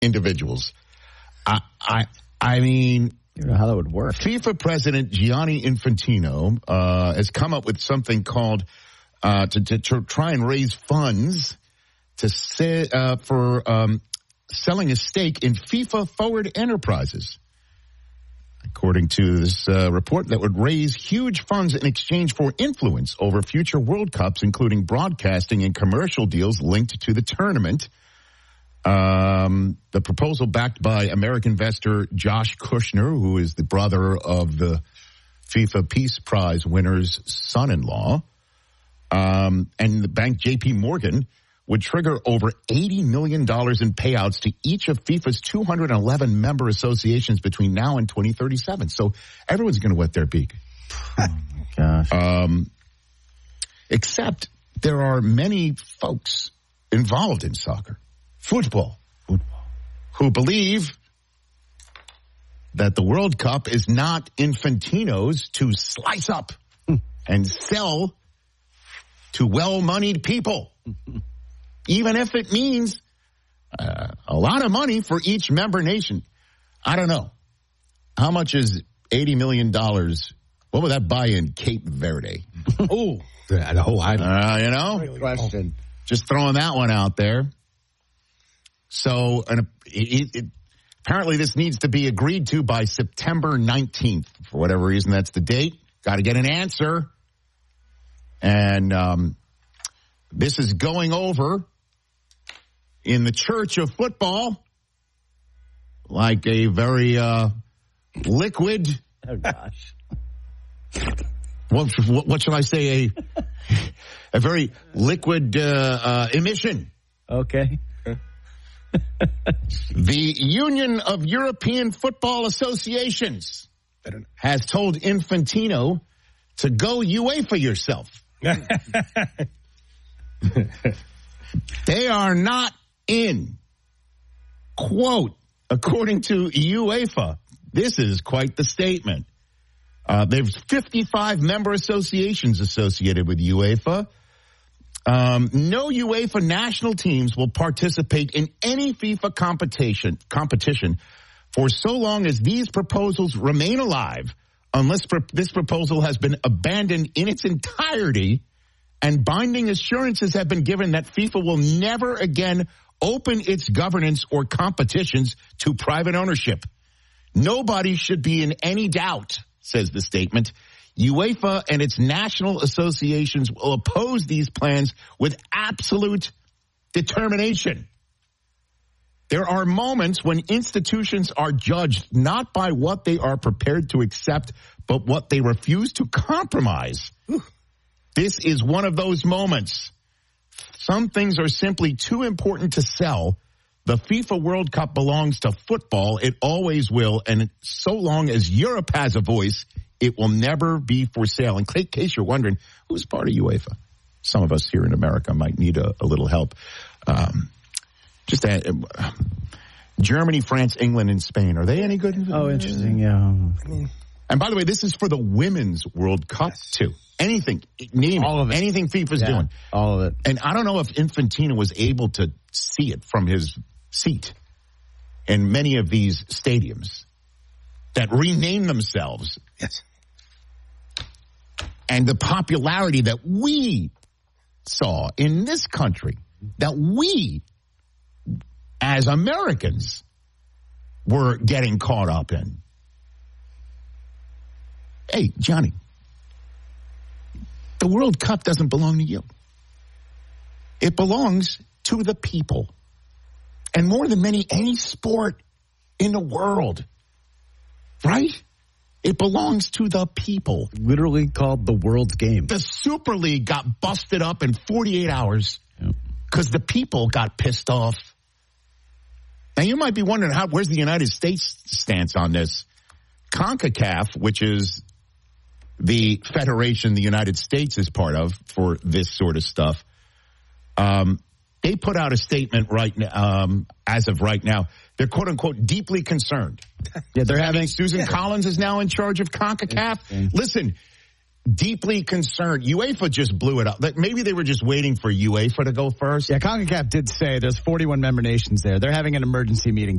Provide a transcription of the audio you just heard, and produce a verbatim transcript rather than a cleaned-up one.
individuals. I, I, I mean, you know how that would work. FIFA president Gianni Infantino uh, has come up with something called uh, to, to, to try and raise funds to say, uh, for um, selling a stake in FIFA Forward Enterprises. According to this uh, report, that would raise huge funds in exchange for influence over future World Cups, including broadcasting and commercial deals linked to the tournament. Um, the proposal backed by American investor Josh Kushner, who is the brother of the FIFA Peace Prize winner's son-in-law, um, and the bank J P Morgan, would trigger over eighty million dollars in payouts to each of FIFA's two hundred eleven member associations between now and twenty thirty-seven. So everyone's going to wet their beak. Oh, my gosh. Um, except there are many folks involved in soccer, football, football, who believe that the World Cup is not Infantino's to slice up and sell to well-moneyed people. Even if it means uh, a lot of money for each member nation. I don't know. How much is eighty million dollars? What would that buy in Cape Verde? Oh, the whole island. Uh, you know? Great question. Just throwing that one out there. So and it, it, apparently this needs to be agreed to by September nineteenth. For whatever reason, that's the date. Got to get an answer. And um, this is going over in the church of football like a very uh, liquid. Oh, gosh. What, what should I say? A, a very liquid uh, uh, emission. Okay. The Union of European Football Associations has told Infantino to go UEFA yourself. They are not in. Quote, according to UEFA, this is quite the statement. Uh, there's fifty-five member associations associated with UEFA. Um, no UEFA national teams will participate in any FIFA competition, competition for so long as these proposals remain alive, unless pro- this proposal has been abandoned in its entirety and binding assurances have been given that FIFA will never again open its governance or competitions to private ownership. Nobody should be in any doubt, says the statement. UEFA and its national associations will oppose these plans with absolute determination. There are moments when institutions are judged not by what they are prepared to accept, but what they refuse to compromise. This is one of those moments. Some things are simply too important to sell. The FIFA World Cup belongs to football. It always will. And so long as Europe has a voice, it will never be for sale. In case you're wondering, who's part of UEFA? Some of us here in America might need a, a little help. Um, just that, uh, Germany, France, England, and Spain. Are they any good? Oh, interesting. Yeah. And by the way, this is for the Women's World Cup, yes. too. Anything, name all it, of it. Anything FIFA's yeah, doing. All of it. And I don't know if Infantino was able to see it from his seat in many of these stadiums that rename themselves. Yes. And the popularity that we saw in this country, that we, as Americans, were getting caught up in. Hey, Johnny, the World Cup doesn't belong to you. It belongs to the people. And more than many, any sport in the world, right? It belongs to the people. Literally called the world's game. The Super League got busted up in forty-eight hours because yep. the people got pissed off. Now, you might be wondering, how where's the United States stance on this? CONCACAF, which is the federation the United States is part of for this sort of stuff, um, they put out a statement right now, um, as of right now. They're, quote, unquote, deeply concerned. Yeah, they're having... Susan yeah. Collins is now in charge of CONCACAF. Listen, deeply concerned. UEFA just blew it up. Like, maybe they were just waiting for UEFA to go first. Yeah, CONCACAF did say there's forty-one member nations there. They're having an emergency meeting